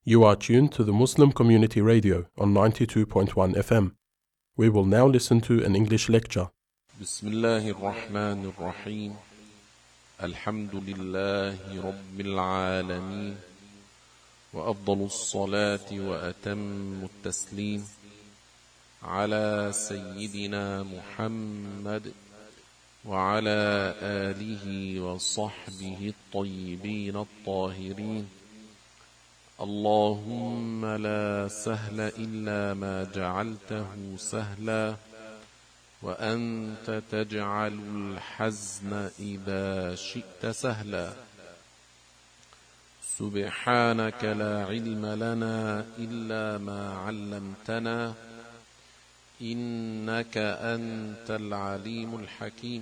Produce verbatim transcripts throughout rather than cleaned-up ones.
You are tuned to the Muslim Community Radio on ninety-two point one F M. We will now listen to an English lecture. بسم الله الرحمن الرحيم الحمد لله رب العالمين وأفضل الصلاة وأتم التسليم على سيدنا محمد وعلى آله وصحبه الطيبين الطاهرين. اللهم لا سهل إلا ما جعلته سهلا وأنت تجعل الحزن إذا شئت سهلا. سبحانك لا علم لنا إلا ما علمتنا إنك أنت العليم الحكيم.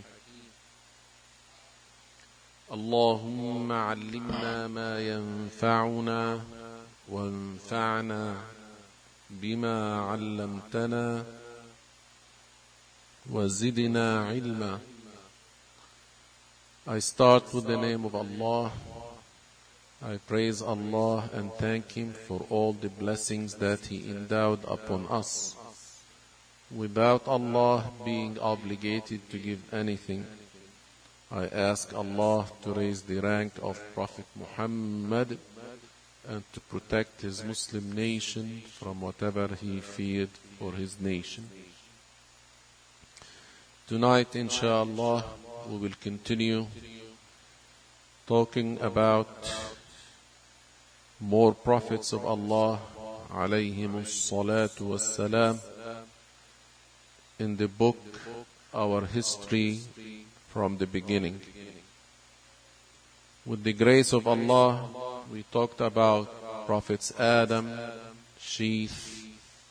اللهم علمنا ما ينفعنا وانفعنا بما علمتنا وزدنا علما. I start with the name of Allah. I praise Allah and thank Him for all the blessings that He endowed upon us, without Allah being obligated to give anything. I ask Allah to raise the rank of Prophet Muhammad and to protect his Muslim nation from whatever he feared for his nation. Tonight, inshallah, we will continue talking about more prophets of Allah, alayhimus salatu wassalam, in the book Our History from the Beginning. With the grace of Allah, we talked about prophets Adam, Sheeth,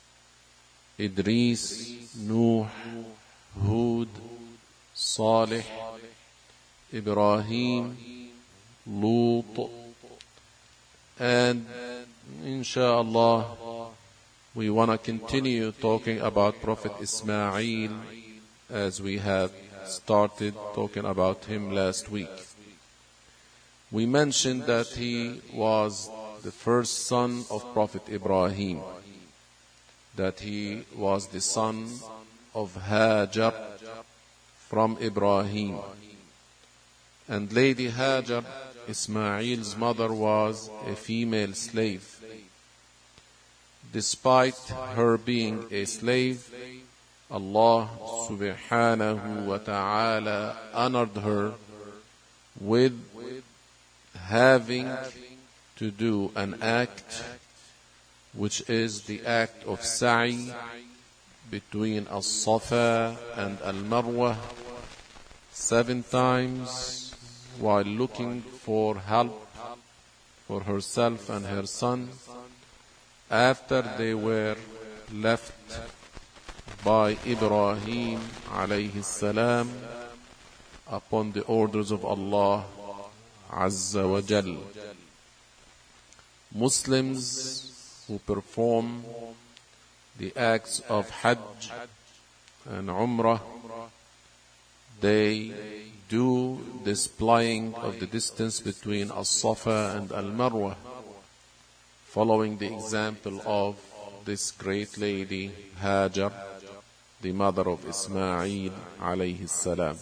Idris, Nuh, Hud, Salih, Ibrahim, Lut, and inshallah we want to continue talking about Prophet Ismail, as we have started talking about him last week. We mentioned that he was the first son of Prophet Ibrahim, that he was the son of Hajar from Ibrahim. And Lady Hajar, Ismail's mother, was a female slave. Despite her being a slave, Allah subhanahu wa ta'ala honored her with having to do an act which is the act of sa'i between As-Safa and Al-Marwa seven times while looking for help for herself and her son after they were left by Ibrahim alayhi salam upon the orders of Allah Azza wa Jal. Muslims who perform the acts of Hajj and Umrah, they do this plying of the distance between As-Safa and Al-Marwa, following the example of this great lady Hajar, the mother of Ismail alayhi salam.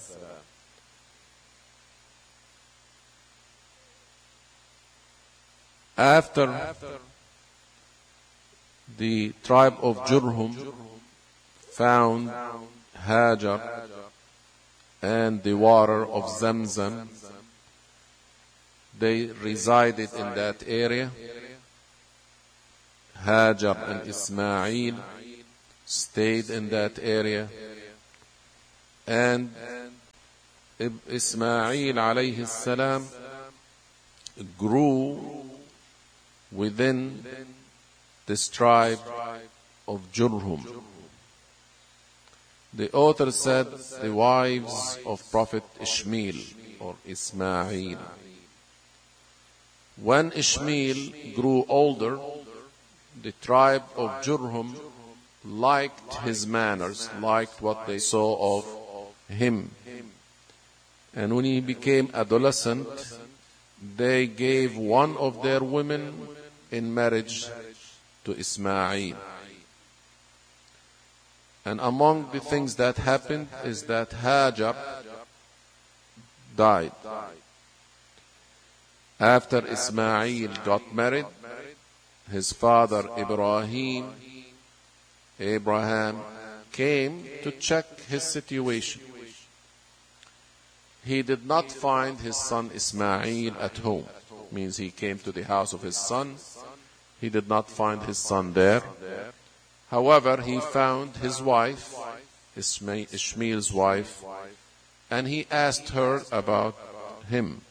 After the tribe of Jurhum found Hajar and the water of Zamzam, they resided in that area. Hajar and Ismail stayed in that area, and Ismail alayhi salam grew within this tribe of Jurhum. The author said the wives of Prophet Ishmael or Ismail. When Ishmael grew older, the tribe of Jurhum liked his manners, liked what they saw of him. And when he became adolescent, they gave one of their women in marriage to Ismail. And among the things that happened is that Hajar died. After Ismail got married, his father Ibrahim, Abraham, came to check his situation. He did not find his son Ismail at home. Means he came to the house of his son. He did not find his son there. However, he found his wife, Ishmael's wife, and he asked her about him.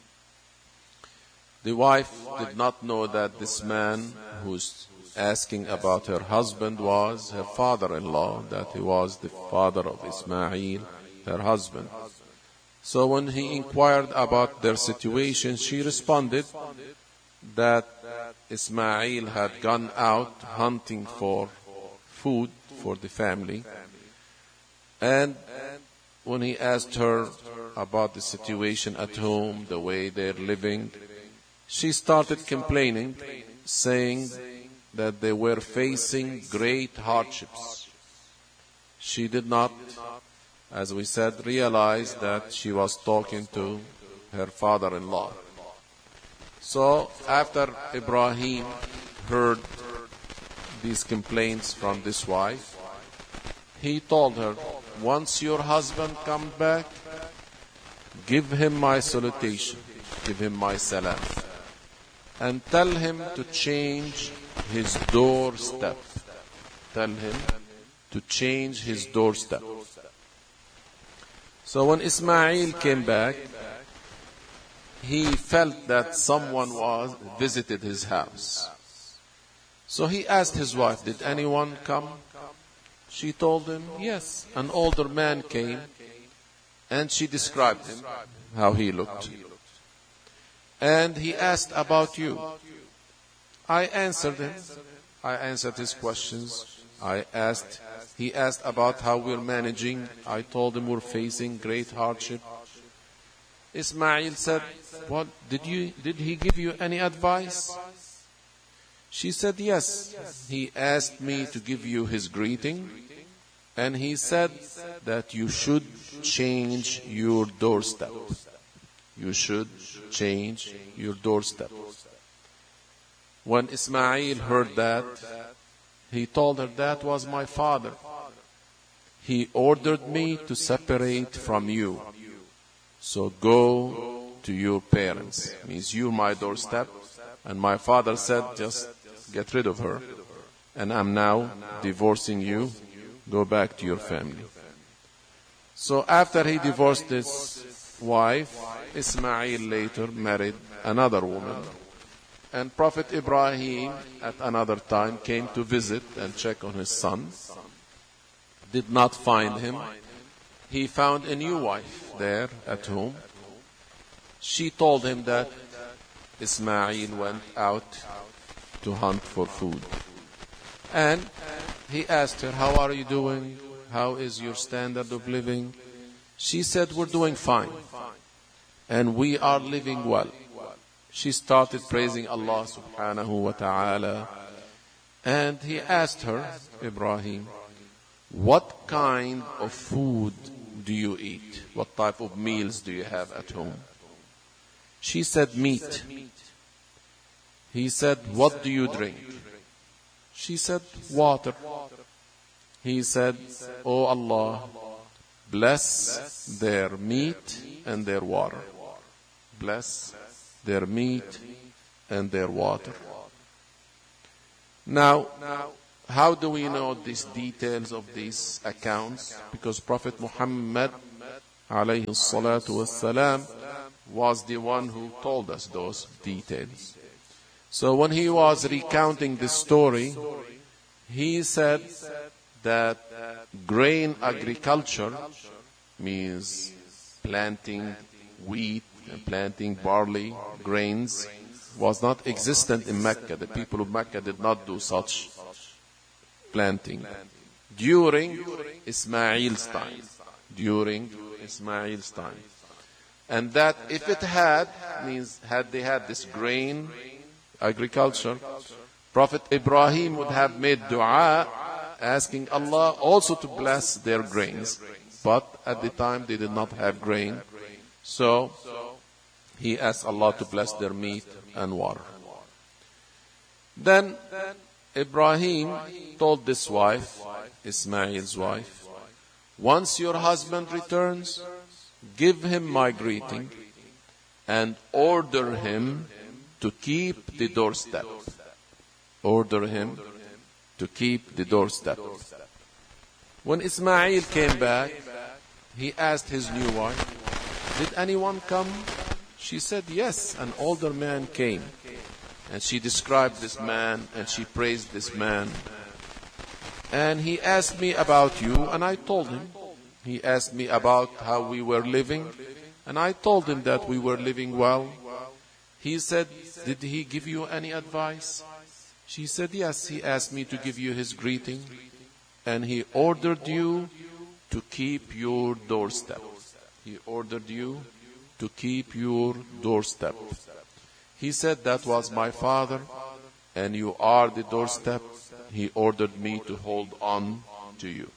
The wife did not know that this man who's asking about her husband was her father-in-law, that he was the father of Ismail, her husband. So when he inquired about their situation, she responded that Ismail had gone out hunting for food for the family. And when he asked her about the situation at home, the way they're living, she started complaining, saying that they were facing great hardships. She did not, as we said, realize that she was talking to her father-in-law. So after Ibrahim heard these complaints from this wife, he told her, once your husband comes back, give him my salutation, give him my salam, and tell him to change his doorstep. Tell him to change his doorstep. So when Ismail came back, he felt that someone was visited his house. So he asked his wife, did anyone come? She told him, yes, an older man came, and she described him, how he looked. And he asked about you. I answered him. I answered his questions. I asked, he asked about how we're managing. I told him we're facing great hardship. Ismail said, what, did you, did he give you any advice? She said, yes. He asked me to give you his greeting, and he said that you should change your doorstep. You should change your doorstep. When Ismail heard that, he told her, that was my father. He ordered me to separate from you. So go to your parents. Means you're my doorstep. And my father said, just get rid of her. And I'm now divorcing you. Go back to your family. So after he divorced his wife, Ismail later married another woman. And Prophet Ibrahim at another time came to visit and check on his son. Did not find him. He found a new wife there at home. She told him that Ismail went out to hunt for food. And he asked her, how are you doing? How is your standard of living? She said, we're doing fine. And we are living well. She started praising Allah subhanahu wa ta'ala. And he asked her, Ibrahim, what kind of food do you eat? What type of meals do you have at home? She said, meat. He said, what do you drink? She said, water. He said, oh Allah, bless their meat and their water. Bless their meat and their water. Now, how do we know these details of these accounts? Because Prophet Muhammad alayhi salatu wassalam was the one who told us those details. So when he was recounting this story, he said that grain agriculture means planting wheat and planting barley, grains, was not existent in Mecca. The people of Mecca did not do such planting during Ismail's time. During Ismail's time. And that if it had, means had they had this grain, agriculture, Prophet Ibrahim would have made dua asking Allah also to bless their grains. But at the time they did not have grain. So he asked Allah to bless their meat and water. Then Ibrahim told this wife, Ismail's wife, once your husband returns, give him my greeting and order him to keep the doorstep. Order him to keep the doorstep. When Ismail came back, he asked his new wife, did anyone come? She said, yes, an older man came. And she described this man and she praised this man. And he asked me about you and I told him. He asked me about how we were living and I told him that we were living well. He said, did he give you any advice? She said, yes, he asked me to give you his greeting and he ordered you to keep your doorstep. He ordered you to keep your doorstep. He said, that was my father and you are the doorstep. He ordered me to hold on to you.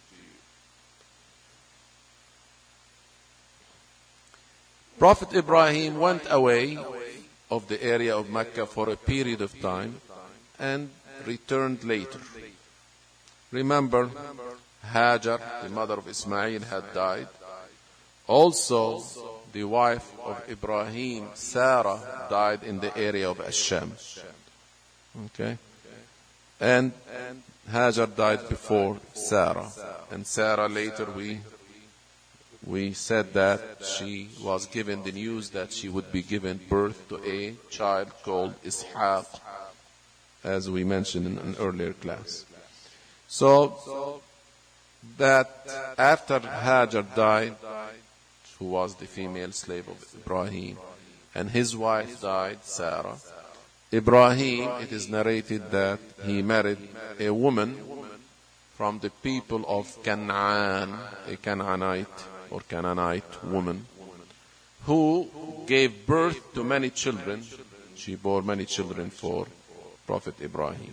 Prophet Ibrahim went away of the area of Mecca for a period of time and returned later. Remember, Hajar, the mother of Ismail, had died. Also, the wife of Ibrahim, Sarah, died in the area of Asham. Okay? And Hajar died before Sarah. And Sarah later, we we said that she was given the news that she would be given birth to a child called Ishaq, as we mentioned in an earlier class. So, that after Hajar died, who was the female slave of Ibrahim, and his wife died, Sarah, Ibrahim, it is narrated that he married a woman from the people of Canaan, a Canaanite or Canaanite woman, who gave birth to many children. She bore many children for Prophet Ibrahim.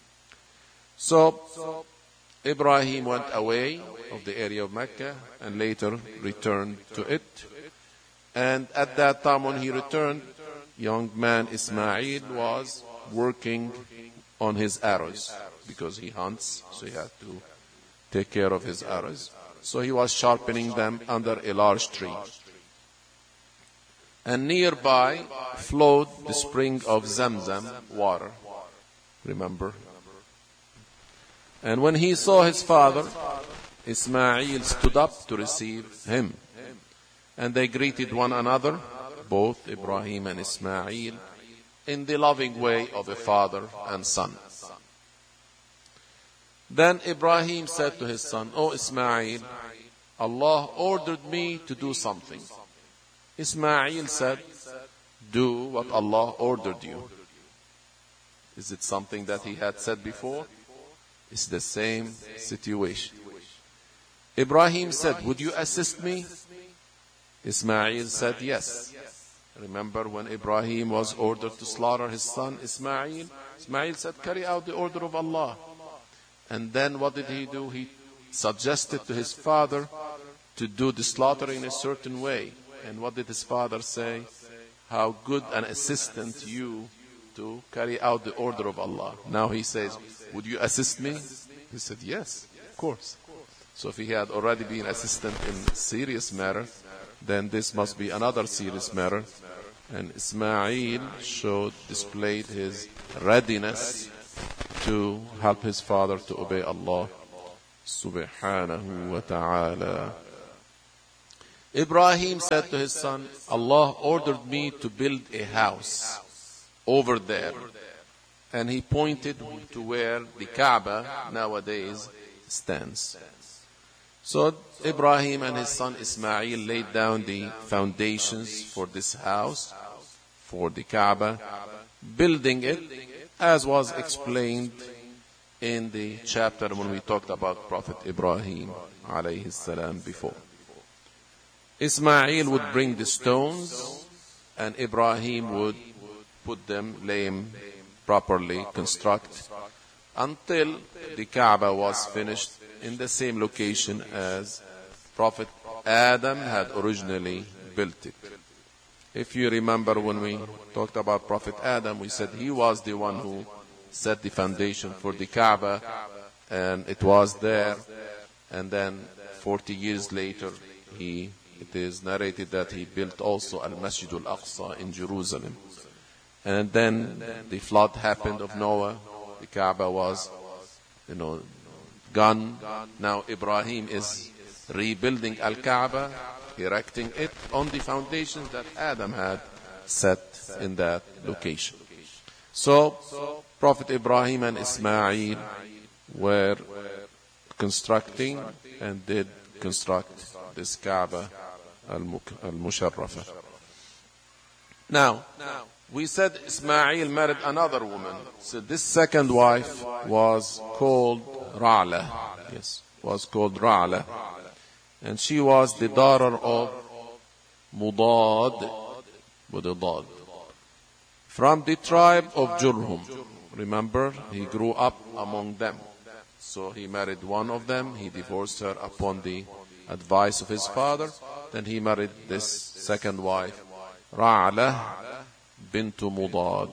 So, Ibrahim went away of the area of Mecca and later returned to it. And at that time when he returned, young man Ismail was working on his arrows because he hunts, so he had to take care of his arrows. So he was sharpening them under a large tree. And nearby flowed the spring of Zamzam water. Remember? And when he saw his father, Ismail stood up to receive him. And they greeted one another, both Ibrahim and Ismail, in the loving way of a father and son. Then Ibrahim said to his son, "O Ismail, Allah ordered me to do something." Ismail said, "Do what Allah ordered you." Is it something that he had said before? It's the same situation. Ibrahim said, "Would you assist me?" Ismail said, "Yes." Remember when Ibrahim was ordered to slaughter his son Ismail? Ismail said, "Carry out the order of Allah." And then what did he do? He suggested to his father to do the slaughter in a certain way. And what did his father say? "How good an assistant you to carry out the order of Allah." Now he says, "Would you assist me?" He said, "Yes, of course." So if he had already been assistant in serious matter, then this must be another serious matter. And Ismail showed, displayed his readiness to help his father to obey Allah subhanahu wa ta'ala. Ibrahim said to his son, "Allah ordered me to build a house over there." And he pointed to where the Kaaba nowadays stands. So Ibrahim and his son Ismail laid down the foundations for this house, for the Kaaba, building it as was explained in the chapter when we talked about Prophet Ibrahim alayhi salam before. Ismail would bring the stones and Ibrahim would put them, lay them properly construct until the Kaaba was finished in the same location as Prophet Adam had originally built it. If you remember when we talked about Prophet Adam, we said he was the one who set the foundation for the Kaaba, and it was there. And then forty years later, he it is narrated that he built also Al-Masjid Al-Aqsa in Jerusalem. And then the flood happened of Noah. The Kaaba was, you know, gone. Now Ibrahim is rebuilding Al-Kaaba, erecting it on the foundations that Adam had set in that location. So, Prophet Ibrahim and Ismail were constructing and did construct this Kaaba al-Musharrafa. Now, we said Ismail married another woman. So this second wife was called Ra'la. Yes, was called Ra'la. And she was the daughter of Mudad, Mudad, from the tribe of Jurhum. Remember, he grew up among them. So he married one of them. He divorced her upon the advice of his father. Then he married this second wife, Ra'la bint Mudad.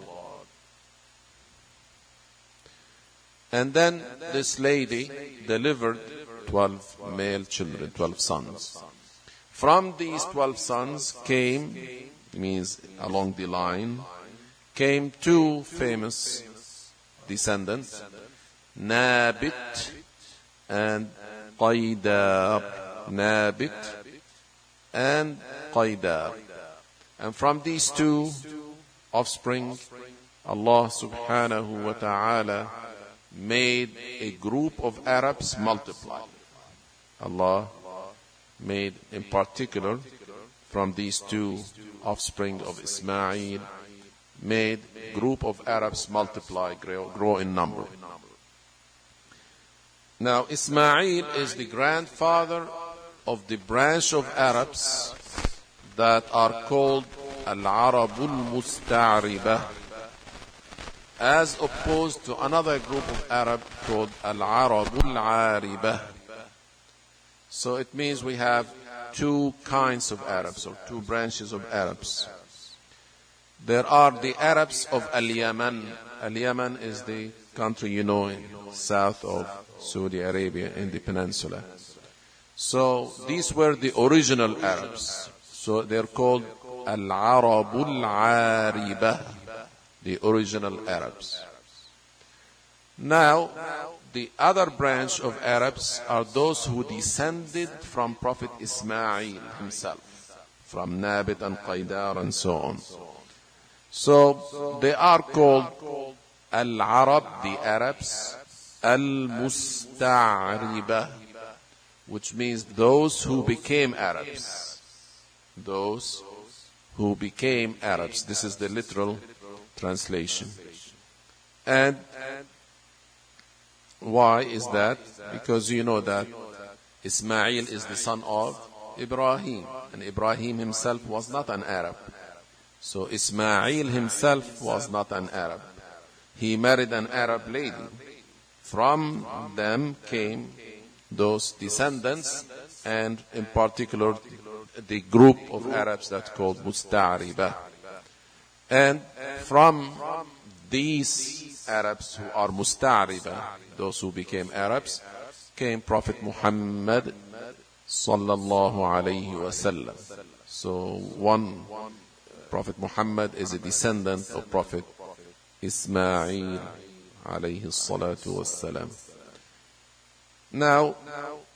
And then this lady delivered twelve male children, twelve sons. From these twelve sons came, means along the line, came two famous descendants, Nabit and Qaidar. Nabit and Qaidar. And from these two offspring, Allah subhanahu wa ta'ala made a group of Arabs multiply. Allah made in particular from these two offspring of Ismail, made group of Arabs multiply, grow, grow in number. Now Ismail is the grandfather of the branch of Arabs that are called Al-Arabul Musta'ribah, as opposed to another group of Arab called Al-Arabul Aribah. So it means we have two kinds of Arabs, or two branches of Arabs. There are the Arabs of Al-Yaman. Al-Yaman is the country, you know, in south of Saudi Arabia in the peninsula. So these were the original Arabs. So they're called Al-Arabul Aribah, the original Arabs. Now, the other branch of Arabs are those who descended from Prophet Ismail himself, from Nabit and Qaidar and so on. So they are called Al-Arab, the Arabs, Al-Musta'ribah, which means those who became Arabs. Those who became Arabs. This is the literal translation. And why is that? Because you know that Ismail is the son of Ibrahim, and Ibrahim himself was not an Arab. So Ismail himself was not an Arab. He married an Arab lady. From them came those descendants, and in particular the group of Arabs that's called Musta'ribah. And from these Arabs who are Musta'ribah, those who became Arabs, came Prophet Muhammad sallallahu alayhi wasallam. So one, Prophet Muhammad is a descendant of Prophet Ismail alayhi salatu wassalam. Now,